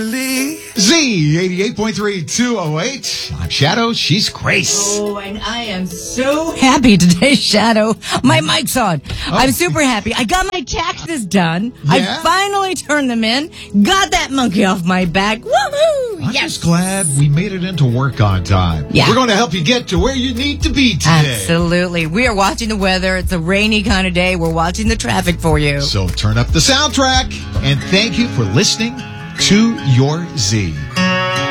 Z 88.3 208. I'm Shadow. She's Grace. Oh, and I am so happy today, Shadow. My mic's on. I'm super happy. I got my taxes done. Yeah? I finally turned them in. Got that monkey off my back. Woohoo! I'm just glad we made it into work on time. Yeah. We're going to help you get to where you need to be today. Absolutely. We are watching the weather. It's a rainy kind of day. We're watching the traffic for you. So turn up the soundtrack, and thank you for listening to your Z.